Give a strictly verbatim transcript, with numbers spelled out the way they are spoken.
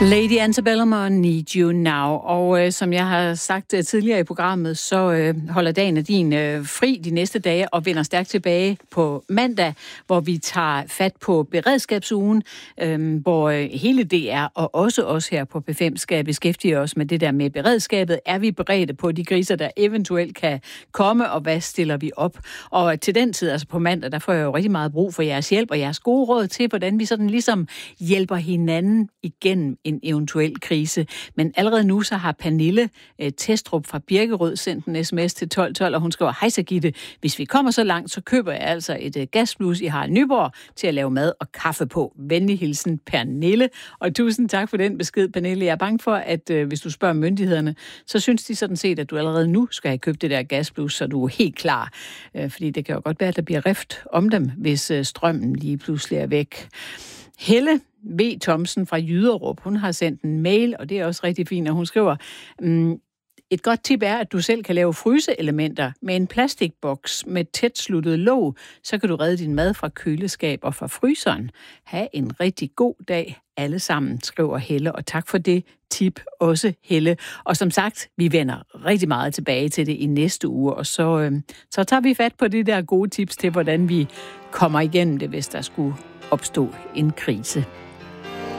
Lady Antebellum og Need You Now. Og øh, som jeg har sagt øh, tidligere i programmet, så øh, holder dagen af din øh, fri de næste dage og vender stærkt tilbage på mandag, hvor vi tager fat på beredskabsugen, øh, hvor øh, hele D R og også os her på P fem skal beskæftige os med det der med beredskabet. Er vi beredte på de kriser, der eventuelt kan komme, og hvad stiller vi op? Og til den tid, altså på mandag, der får jeg jo rigtig meget brug for jeres hjælp og jeres gode råd til, hvordan vi sådan ligesom hjælper hinanden igennem en eventuel krise. Men allerede nu så har Pernille eh, Testrup fra Birkerød sendt en sms til tolv tolv, og hun skriver: Hej så Gitte, hvis vi kommer så langt, så køber jeg altså et uh, gasblus i Harald Nyborg til at lave mad og kaffe på. Venlig hilsen, Pernille. Og tusind tak for den besked, Pernille. Jeg er bange for, at uh, hvis du spørger myndighederne, så synes de sådan set, at du allerede nu skal have købt det der gasblus, så du er helt klar. Uh, fordi det kan jo godt være, at der bliver rift om dem, hvis uh, strømmen lige pludselig er væk. Helle V. Thomsen fra Jyderup, hun har sendt en mail, og det er også rigtig fint, og hun skriver: mm, et godt tip er, at du selv kan lave fryseelementer med en plastikboks med tæt sluttet låg, så kan du redde din mad fra køleskab og fra fryseren. Ha' en rigtig god dag alle sammen, skriver Helle, og tak for det tip også, Helle. Og som sagt, vi vender rigtig meget tilbage til det i næste uge, og så, øh, så tager vi fat på de der gode tips til, hvordan vi kommer igennem det, hvis der skulle opstå en krise.